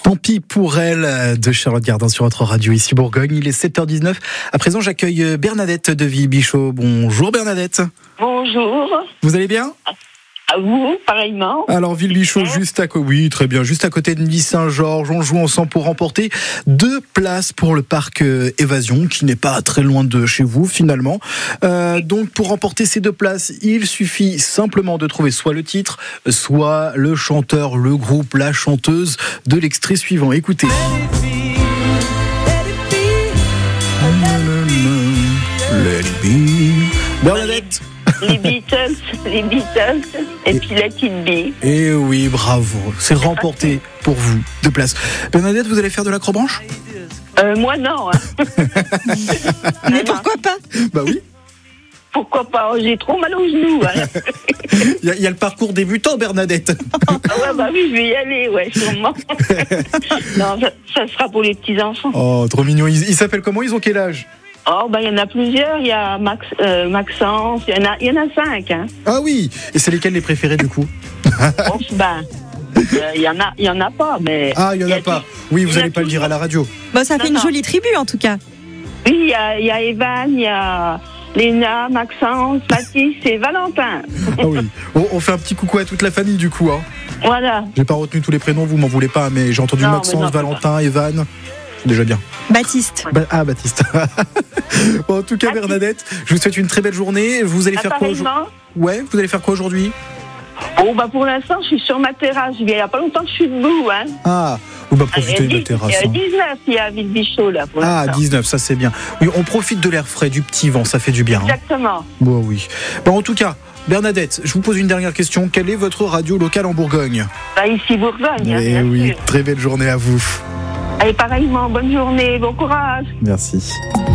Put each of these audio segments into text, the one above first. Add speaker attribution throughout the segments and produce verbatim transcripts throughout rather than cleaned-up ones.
Speaker 1: Tant pis pour elle de Charlotte Gardin sur votre radio ici Bourgogne. Il est sept heures dix-neuf. À présent, j'accueille Bernadette de Villebichot. Bonjour Bernadette.
Speaker 2: Bonjour.
Speaker 1: Vous allez bien ?
Speaker 2: À vous, pareillement.
Speaker 1: Alors Villebichot, juste à côté, oui, très bien, juste à côté de Nice-Saint-Georges, on joue ensemble pour remporter deux places pour le parc Évasion, qui n'est pas très loin de chez vous finalement. Euh, donc pour remporter ces deux places, il suffit simplement de trouver soit le titre, soit le chanteur, le groupe, la chanteuse de l'extrait suivant. Écoutez. Let it be. Bernadette.
Speaker 2: Les Beatles, les Beatles, et puis Let It Be.
Speaker 1: Et oui, bravo, c'est remporté pour vous, deux places. Bernadette, vous allez faire de l'acrobranche ?
Speaker 2: euh, Moi non. Hein.
Speaker 3: Mais pourquoi pas ?
Speaker 1: Bah oui.
Speaker 2: Pourquoi pas ? J'ai trop mal aux genoux. Hein.
Speaker 1: Il y, y a le parcours débutant, Bernadette.
Speaker 2: Ah ouais, bah oui, je vais y aller, ouais, sûrement. Non, ça, ça sera pour les petits-enfants.
Speaker 1: Oh, trop mignon. Ils, ils s'appellent comment ? Ils ont quel âge ?
Speaker 2: Oh, ben, il y en a plusieurs. Il y a Max, euh, Maxence, il y en a, il y en a cinq. Hein.
Speaker 1: Ah oui. Et c'est lesquels les préférés, du coup ?
Speaker 2: Oh, ben, il euh, y en a, il y en a pas, mais.
Speaker 1: Ah, il y en a, a pas. Tout... Oui, vous n'allez pas le dire à la radio.
Speaker 3: Bon, ça fait
Speaker 2: non,
Speaker 3: une
Speaker 2: non.
Speaker 3: jolie tribu, en tout cas.
Speaker 2: Oui, il y a, y a Evan, il y a Léna, Maxence, Mathis et Valentin.
Speaker 1: Ah oui. On, on fait un petit coucou à toute la famille, du coup. Hein.
Speaker 2: Voilà.
Speaker 1: J'ai pas retenu tous les prénoms, vous m'en voulez pas, mais j'ai entendu non, Maxence, non, Valentin, Evan. C'est déjà bien.
Speaker 3: Baptiste.
Speaker 1: Ba- ah, Baptiste. Bon, en tout cas, Baptiste. Bernadette, je vous souhaite une très belle journée. Vous allez faire quoi aujourd'hui ? Ouais, vous allez faire quoi aujourd'hui ?
Speaker 2: Oh, bah pour l'instant, je suis sur ma terrasse. Il n'y a pas longtemps que je suis debout. Hein.
Speaker 1: Ah, oui, bah profitez de la terrasse.
Speaker 2: Il y a dix-neuf, il y a Villebichot là pour
Speaker 1: ah,
Speaker 2: l'instant.
Speaker 1: dix-neuf, ça c'est bien. Oui, on profite de l'air frais, du petit vent, ça fait du bien.
Speaker 2: Exactement.
Speaker 1: Hein. Bon, oui. Bon, en tout cas, Bernadette, je vous pose une dernière question. Quelle est votre radio locale en Bourgogne ?
Speaker 2: Bah ici Bourgogne.
Speaker 1: Eh
Speaker 2: hein,
Speaker 1: oui,
Speaker 2: sûr.
Speaker 1: Très belle journée à vous.
Speaker 2: Allez, pareillement, bonne journée, bon courage.
Speaker 1: Merci.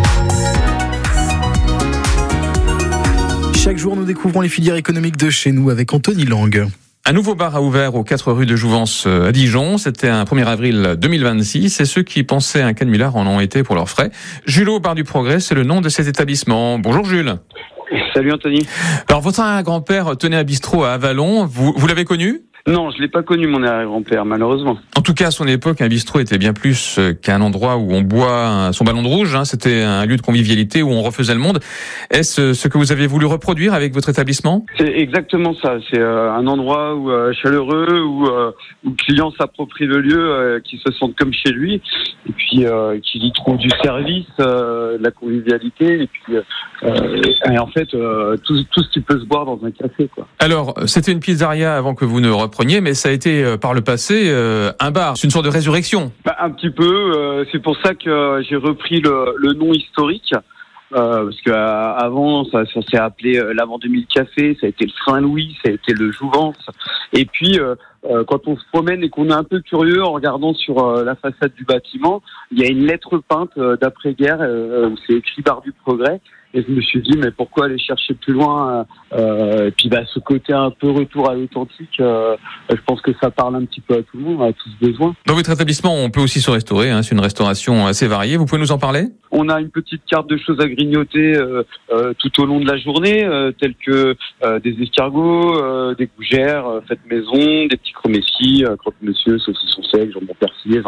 Speaker 1: Chaque jour, nous découvrons les filières économiques de chez nous avec Anthony Lang.
Speaker 4: Un nouveau bar a ouvert aux quatre rues de Jouvence à Dijon. C'était un premier avril deux mille vingt-six. Et ceux qui pensaient à un canular en ont été pour leurs frais. Jules Bar du Progrès, c'est le nom de cet établissement. Bonjour Jules.
Speaker 5: Salut Anthony.
Speaker 4: Alors votre grand-père tenait un bistrot à Avallon. Vous, vous l'avez connu ?
Speaker 5: Non, je l'ai pas connu, mon arrière-grand-père, malheureusement.
Speaker 4: En tout cas, à son époque, un bistrot était bien plus qu'un endroit où on boit son ballon de rouge. Hein. C'était un lieu de convivialité où on refaisait le monde. Est-ce ce que vous avez voulu reproduire avec votre établissement ?
Speaker 5: C'est exactement ça. C'est euh, un endroit où euh, chaleureux, où, euh, où le client s'approprie le lieu, euh, qu'il se sente comme chez lui, et puis euh, qu'il y trouve du service, euh, de la convivialité, et puis euh, et en fait euh, tout, tout ce qui peut se boire dans un café, quoi.
Speaker 4: Alors, c'était une pizzeria avant que vous ne repreniez, mais ça a été euh, par le passé euh, un bar. C'est une sorte de résurrection.
Speaker 5: Bah, un petit peu. Euh, c'est pour ça que euh, j'ai repris le, le nom historique. Euh, parce qu'avant, ça, ça s'est appelé euh, l'Avant deux mille Café, ça a été le Saint-Louis, ça a été le Jouvence. Et puis, euh, euh, quand on se promène et qu'on est un peu curieux en regardant sur euh, la façade du bâtiment, il y a une lettre peinte euh, d'après-guerre euh, où c'est écrit Bar du Progrès. Et je me suis dit, mais pourquoi aller chercher plus loin euh, Et puis, bah, ce côté un peu retour à l'authentique, euh, je pense que ça parle un petit peu à tout le monde, à tous besoin.
Speaker 4: Dans votre établissement, on peut aussi se restaurer. Hein, c'est une restauration assez variée. Vous pouvez nous en parler ?
Speaker 5: On a une petite carte de choses à grignoter euh, euh, tout au long de la journée, euh, telles que euh, des escargots, euh, des gougères euh, faites maison, des petits chromessis, euh, croque-monsieur, saucisson sec, jambon persillé.